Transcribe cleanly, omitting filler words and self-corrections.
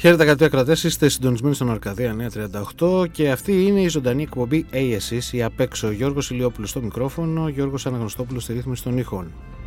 Χαίρετε αγαπητοί ακροατές, είστε συντονισμένοι στον Αρκαδία 938 και αυτή είναι η ζωντανή εκπομπή ASIS, η απ' έξω. Γιώργος Ηλιόπουλος στο μικρόφωνο, Γιώργος Αναγνωστόπουλος στη ρύθμιση των ήχων.